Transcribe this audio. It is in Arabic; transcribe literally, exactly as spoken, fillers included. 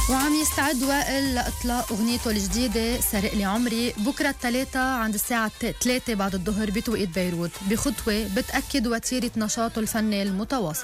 وعم يستعد وائل لإطلاق أغنيته الجديدة سارق لي عمري بكرة الثلاثة عند الساعة ثلاثة بعد الظهر بتوقيت بيروت، بخطوة بتأكد وتيرة نشاطه الفني المتواصل.